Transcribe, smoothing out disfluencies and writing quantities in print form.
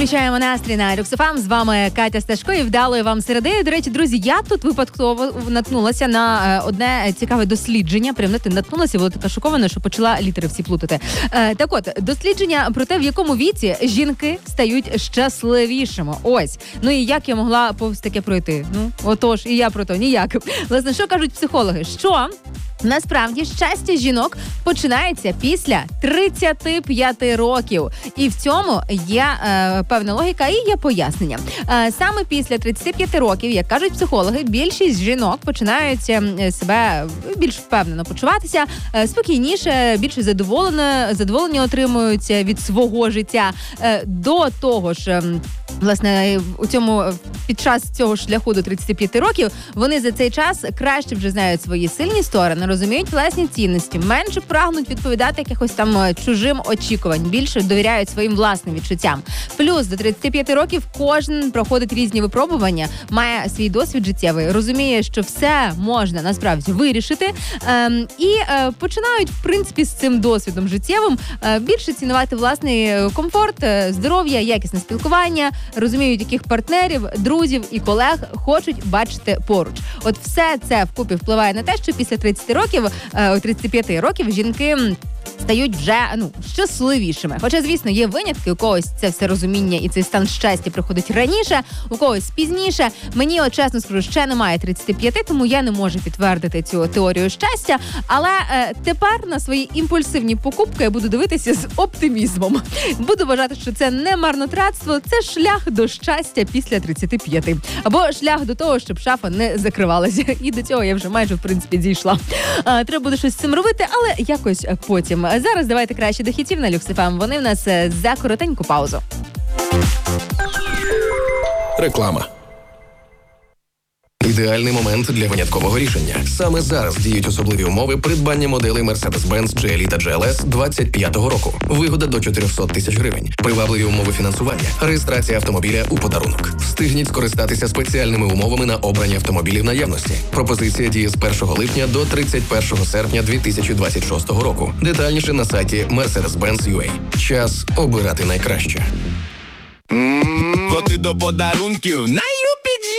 Підвищаємо настрій на Люкс ФМ. З вами Катя Сташко і вдалої вам середи. До речі, друзі, я тут випадково наткнулася на одне цікаве дослідження. Прям наткнулася, була така шокована, що почала літери всі плутати. Так от, дослідження про те, в якому віці жінки стають щасливішими. Ось. Ну і як я могла повз таке пройти? Ну, отож, і я про то ніяк. Власне, що кажуть психологи? Що насправді щастя жінок починається після 35 років. І в цьому є певна логіка і є пояснення. Саме після 35 років, як кажуть психологи, більшість жінок починають себе більш впевнено почуватися, спокійніше, більше задоволення отримують від свого життя. До того ж, власне, під час цього шляху до 35 років вони за цей час краще вже знають свої сильні сторони, розуміють власні цінності, менше прагнуть відповідати якихось там чужим очікувань, більше довіряють своїм власним відчуттям. Плюс до 35 років кожен проходить різні випробування, має свій досвід життєвий, розуміє, що все можна насправді вирішити, і починають, в принципі, з цим досвідом життєвим більше цінувати власний комфорт, здоров'я, якісне спілкування, розуміють, яких партнерів, друзів і колег хочуть бачити поруч. От все це вкупі впливає на те, що після 35 років жінки стають вже щасливішими. Хоча, звісно, є винятки, у когось це все розуміння і цей стан щастя приходить раніше, у когось пізніше. Мені, чесно скажу, ще немає 35, тому я не можу підтвердити цю теорію щастя, але тепер на свої імпульсивні покупки я буду дивитися з оптимізмом. Буду вважати, що це не марнотратство, це шлях до щастя після 35. Або шлях до того, щоб шафа не закривалася. І до цього я вже майже, в принципі, дійшла. Треба буде щось з цим робити, але якось потім. Зараз давайте краще до хітів на Люкс ФМ. Вони в нас за коротеньку паузу. Реклама. Ідеальний момент для виняткового рішення. Саме зараз діють особливі умови придбання моделей Mercedes-Benz GLE та GLS 25-го року. Вигода до 400 тисяч гривень. Привабливі умови фінансування. Реєстрація автомобіля у подарунок. Встигніть скористатися спеціальними умовами на обрані автомобілі в наявності. Пропозиція діє з 1 липня до 31 серпня 2026 року. Детальніше на сайті Mercedes-Benz.ua. Час обирати найкраще. Коти до подарунків на